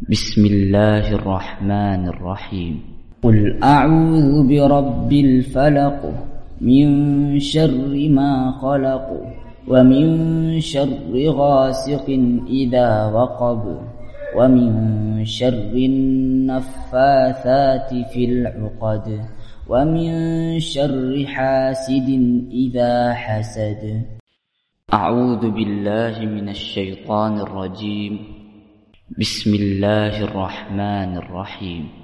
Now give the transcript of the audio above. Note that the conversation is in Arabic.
بسم الله الرحمن الرحيم. قل أعوذ برب الفلق من شر ما خلق ومن شر غاسق إذا وقب ومن شر النفاثات في العقد ومن شر حاسد إذا حسد. أعوذ بالله من الشيطان الرجيم. بسم الله الرحمن الرحيم.